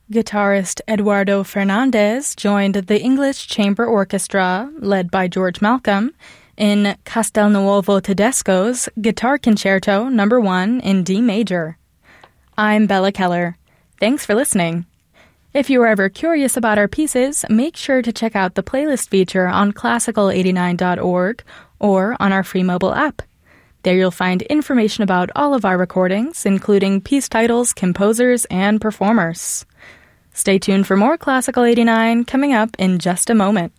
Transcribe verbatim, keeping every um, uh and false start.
Guitarist Eduardo Fernandez joined the English Chamber Orchestra, led by George Malcolm, in Castelnuovo Tedesco's Guitar Concerto Number one in D major. I'm Bella Keller. Thanks for listening. If you are ever curious about our pieces, make sure to check out the playlist feature on classical eighty-nine dot org or on our free mobile app. There you'll find information about all of our recordings, including piece titles, composers, and performers. Stay tuned for more Classical eighty-nine coming up in just a moment.